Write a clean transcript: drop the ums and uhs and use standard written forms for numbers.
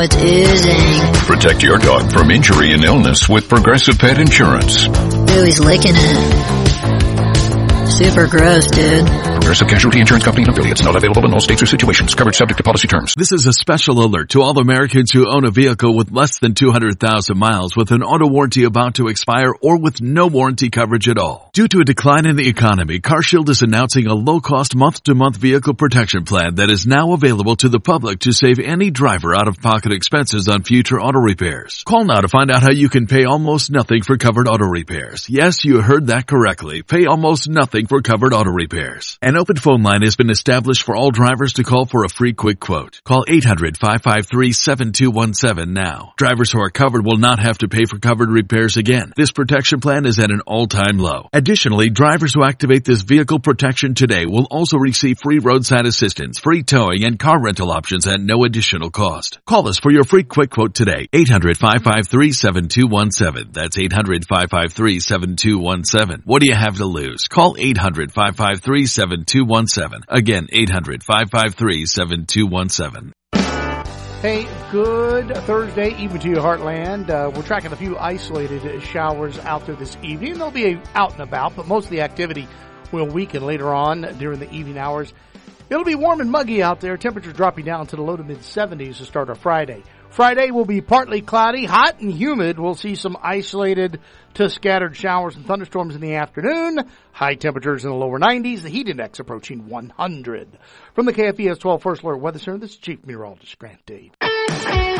It's oozing. Protect your dog from injury and illness with Progressive Pet Insurance. Ooh, he's licking it. Super gross, dude. Progressive Casualty Insurance Company and affiliates. Not available in all states or situations. Coverage subject to policy terms. This is a special alert to all Americans who own a vehicle with less than 200,000 miles with an auto warranty about to expire or with no warranty coverage at all. Due to a decline in the economy, CarShield is announcing a low-cost month-to-month vehicle protection plan that is now available to the public to save any driver out-of-pocket expenses on future auto repairs. Call now to find out how you can pay almost nothing for covered auto repairs. Yes, you heard that correctly. Pay almost nothing for covered auto repairs. An open phone line has been established for all drivers to call for a free quick quote. Call 800-553-7217 now. Drivers who are covered will not have to pay for covered repairs again. This protection plan is at an all-time low. Additionally, drivers who activate this vehicle protection today will also receive free roadside assistance, free towing, and car rental options at no additional cost. Call us for your free quick quote today. 800-553-7217. That's 800-553-7217. What do you have to lose? Call 800-553-7217. Again, 800-553-7217. Hey, good Thursday evening to you, Heartland. We're tracking a few isolated showers out there this evening. They'll be out and about, but most of the activity will weaken later on during the evening hours. It'll be warm and muggy out there. Temperatures dropping down to the low to mid-70s to start our Friday. Friday will be partly cloudy, hot and humid. We'll see some isolated to scattered showers and thunderstorms in the afternoon. High temperatures in the lower 90s. The heat index approaching 100. From the KFES 12 First Alert Weather Center, this is Chief Meteorologist Grant Dave.